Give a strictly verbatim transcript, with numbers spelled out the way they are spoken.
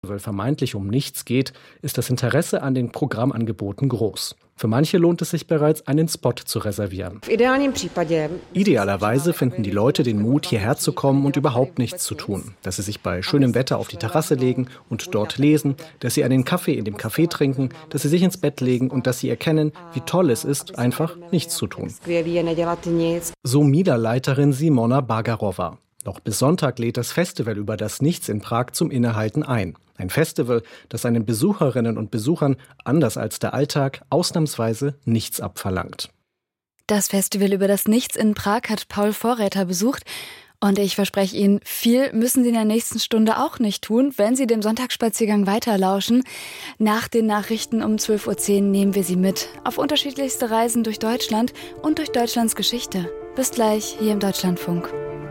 vermeintlich um nichts geht, ist das Interesse an den Programmangeboten groß. Für manche lohnt es sich bereits, einen Spot zu reservieren. Idealerweise finden die Leute den Mut, hierher zu kommen und überhaupt nichts zu tun. Dass sie sich bei schönem Wetter auf die Terrasse legen und dort lesen, dass sie einen Kaffee in dem Café trinken, dass sie sich ins Bett legen und dass sie erkennen, wie toll es ist, einfach nichts zu tun. So Mila-Leiterin Simona Bagarova. Noch bis Sonntag lädt das Festival über das Nichts in Prag zum Innehalten ein. Ein Festival, das seinen Besucherinnen und Besuchern, anders als der Alltag, ausnahmsweise nichts abverlangt. Das Festival über das Nichts in Prag hat Paul Vorräter besucht. Und ich verspreche Ihnen, viel müssen Sie in der nächsten Stunde auch nicht tun, wenn Sie dem Sonntagsspaziergang weiterlauschen. Nach den Nachrichten um zwölf Uhr zehn nehmen wir Sie mit auf unterschiedlichste Reisen durch Deutschland und durch Deutschlands Geschichte. Bis gleich hier im Deutschlandfunk.